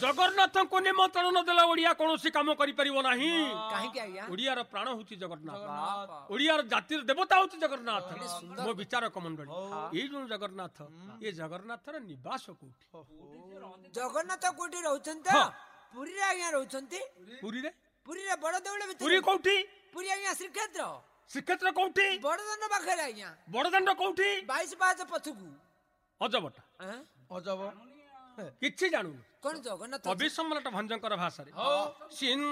जगन्नाथ को निमंत्रण न देला ओडिया कौनसी काम करि परिबो नाही। काहेकि आज्ञा ओडिया रो प्राण होची जगन्नाथ, ओडिया रो जातिर देवता होची जगन्नाथ। मो विचार कमंडली ए जो जगन्नाथ ये जगन्नाथ रो निवास कोठी? जगन्नाथ कोठी रहउछन त पुरी रे आज्ञा रहउछन ती। पुरी रे बड़ देउळ भितर। पुरी कोठी? पुरी आज्ञा श्रीक्षेत्र। श्रीक्षेत्र कोठी? बड़दाण्ड पाखरे आज्ञा। बड़दाण्ड कोठी? 22 पाहाच पथकू। अजबटा अजब किछि जानू कोन जगन्नाथ कवि सम्राट भंजकर भाषा रे